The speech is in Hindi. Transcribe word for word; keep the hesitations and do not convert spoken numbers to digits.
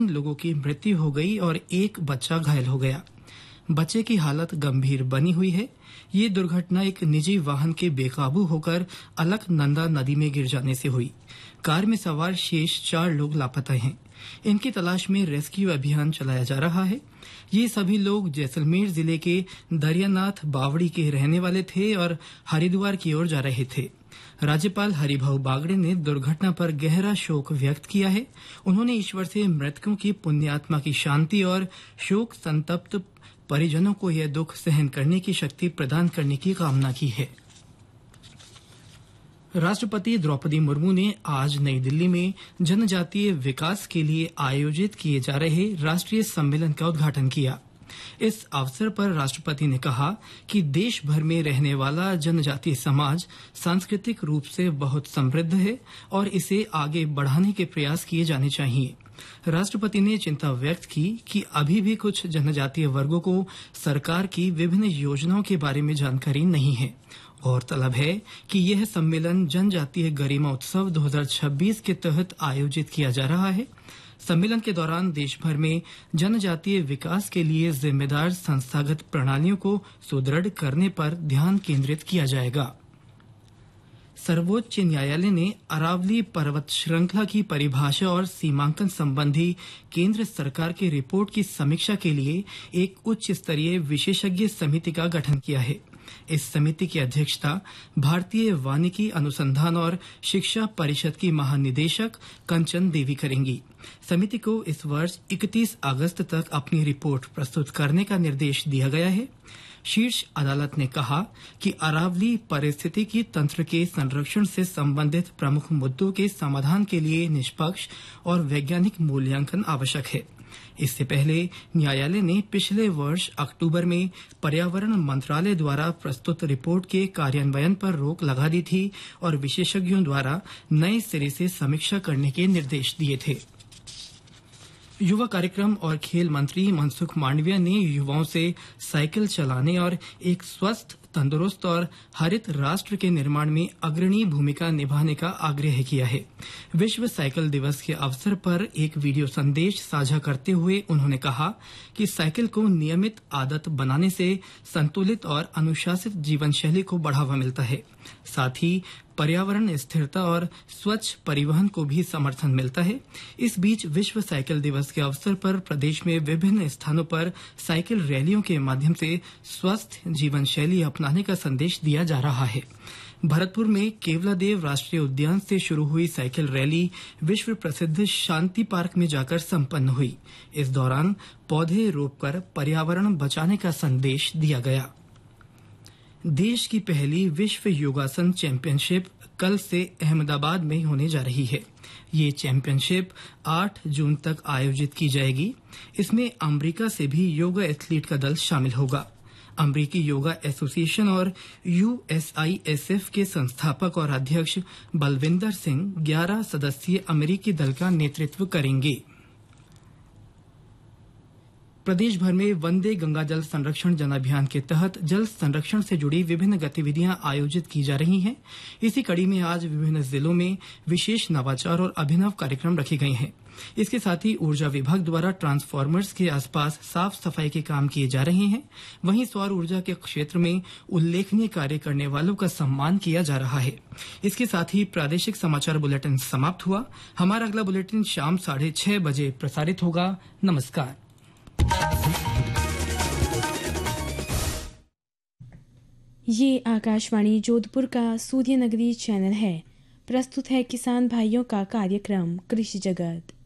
लोगों की मृत्यु हो गई और एक बच्चा घायल हो गया। बच्चे की हालत गंभीर बनी हुई है। ये दुर्घटना एक निजी वाहन के बेकाबू होकर अलकनंदा नदी में गिर जाने से हुई। कार में सवार शेष चार लोग लापता हैं। इनकी तलाश में रेस्क्यू अभियान चलाया जा रहा है। ये सभी लोग जैसलमेर जिले के दरियानाथ बावड़ी के रहने वाले थे और हरिद्वार की ओर जा रहे थे। राज्यपाल हरिभाऊ बागड़े ने दुर्घटना पर गहरा शोक व्यक्त किया है। उन्होंने ईश्वर से मृतकों की पुण्यात्मा की शांति और शोक संतप्त परिजनों को यह दुख सहन करने की शक्ति प्रदान करने की कामना की है। राष्ट्रपति द्रौपदी मुर्मू ने आज नई दिल्ली में जनजातीय विकास के लिए आयोजित किए जा रहे राष्ट्रीय सम्मेलन का उद्घाटन किया। इस अवसर पर राष्ट्रपति ने कहा कि देश भर में रहने वाला जनजातीय समाज सांस्कृतिक रूप से बहुत समृद्ध है और इसे आगे बढ़ाने के प्रयास किए जाने चाहिए। राष्ट्रपति ने चिंता व्यक्त की कि अभी भी कुछ जनजातीय वर्गों को सरकार की विभिन्न योजनाओं के बारे में जानकारी नहीं है और तलब है कि यह सम्मेलन जनजातीय गरिमा उत्सव दो हज़ार छब्बीस के तहत आयोजित किया जा रहा है। सम्मेलन के दौरान देश भर में जनजातीय विकास के लिए जिम्मेदार संस्थागत प्रणालियों को सुदृढ़ करने पर ध्यान केंद्रित किया जाएगा। सर्वोच्च न्यायालय ने अरावली पर्वत श्रृंखला की परिभाषा और सीमांकन संबंधी केंद्र सरकार की रिपोर्ट की समीक्षा के लिए एक उच्च स्तरीय विशेषज्ञ समिति का गठन किया है। इस समिति की अध्यक्षता भारतीय वानिकी अनुसंधान और शिक्षा परिषद की महानिदेशक कंचन देवी करेंगी। समिति को इस वर्ष इकतीस अगस्त तक अपनी रिपोर्ट प्रस्तुत करने का निर्देश दिया गया है। शीर्ष अदालत ने कहा कि अरावली पारिस्थितिकी तंत्र के संरक्षण से संबंधित प्रमुख मुद्दों के समाधान के लिए निष्पक्ष और वैज्ञानिक मूल्यांकन आवश्यक है। इससे पहले न्यायालय ने पिछले वर्ष अक्टूबर में पर्यावरण मंत्रालय द्वारा प्रस्तुत रिपोर्ट के कार्यान्वयन पर रोक लगा दी थी और विशेषज्ञों द्वारा नए सिरे से समीक्षा करने के निर्देश दिए थे। युवा कार्यक्रम और खेल मंत्री मनसुख मांडविया ने युवाओं से साइकिल चलाने और एक स्वस्थ, तंदुरुस्त और हरित राष्ट्र के निर्माण में अग्रणी भूमिका निभाने का आग्रह किया है। विश्व साइकिल दिवस के अवसर पर एक वीडियो संदेश साझा करते हुए उन्होंने कहा कि साइकिल को नियमित आदत बनाने से संतुलित और अनुशासित जीवन शैली को बढ़ावा मिलता है। साथ ही पर्यावरण स्थिरता और स्वच्छ परिवहन को भी समर्थन मिलता है। इस बीच विश्व साइकिल दिवस के अवसर पर प्रदेश में विभिन्न स्थानों पर साइकिल रैलियों के माध्यम से स्वस्थ जीवन शैली अपनाने का संदेश दिया जा रहा है। भरतपुर में केवलादेव राष्ट्रीय उद्यान से शुरू हुई साइकिल रैली विश्व प्रसिद्ध शांति पार्क में जाकर संपन्न हुई। इस दौरान पौधे रोपकर पर्यावरण बचाने का संदेश दिया गया। देश की पहली विश्व योगासन चैंपियनशिप कल से अहमदाबाद में होने जा रही है। ये चैंपियनशिप आठ जून तक आयोजित की जाएगी। इसमें अमेरिका से भी योगा एथलीट का दल शामिल होगा। अमेरिकी योगा एसोसिएशन और यूएसआईएसएफ के संस्थापक और अध्यक्ष बलविंदर सिंह ग्यारह सदस्यीय अमेरिकी दल का नेतृत्व करेंगे। प्रदेश भर में वंदे गंगा जल संरक्षण जन अभियान के तहत जल संरक्षण से जुड़ी विभिन्न गतिविधियां आयोजित की जा रही हैं। इसी कड़ी में आज विभिन्न जिलों में विशेष नवाचार और अभिनव कार्यक्रम रखे गए हैं। इसके साथ ही ऊर्जा विभाग द्वारा ट्रांसफार्मर्स के आसपास साफ सफाई के काम किए जा रहे हैं। वहीं सौर ऊर्जा के क्षेत्र में उल्लेखनीय कार्य करने वालों का सम्मान किया जा रहा है। इसके साथ ही प्रादेशिक समाचार बुलेटिन समाप्त हुआ। हमारा अगला बुलेटिन शाम साढ़े छह बजे प्रसारित होगा। नमस्कार। ये आकाशवाणी जोधपुर का सूर्य नगरी चैनल है। प्रस्तुत है किसान भाइयों का कार्यक्रम कृषि जगत।